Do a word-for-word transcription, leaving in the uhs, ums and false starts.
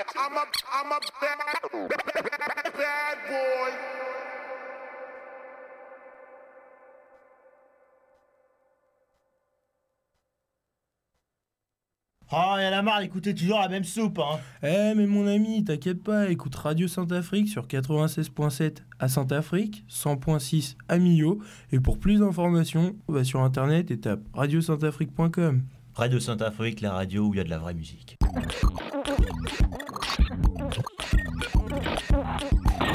I'm a, I'm a bad, bad, bad boy. Oh, y'en a marre d'écouter toujours la même soupe, hein. Eh, mais mon ami, t'inquiète pas, écoute Radio Saint-Afrique sur quatre-vingt-seize virgule sept à Saint-Afrique, cent virgule six à Millau. Et pour plus d'informations, va sur internet et tape radio saint afrique point com. Radio Saint-Afrique, la radio où il y a de la vraie musique.